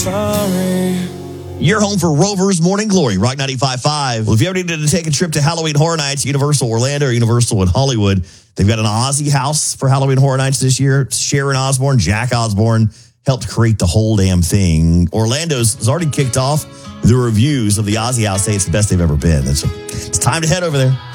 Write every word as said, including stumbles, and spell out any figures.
Sorry. You're home for Rover's Morning Glory, Rock ninety-five point five. Well, if you ever needed to take a trip to Halloween Horror Nights, Universal Orlando or Universal in Hollywood, they've got an Ozzy house for Halloween Horror Nights this year. Sharon Osbourne, Jack Osbourne helped create the whole damn thing. Orlando's has already kicked off. The reviews of the Ozzy house say it's the best they've ever been. It's, it's time to head over there.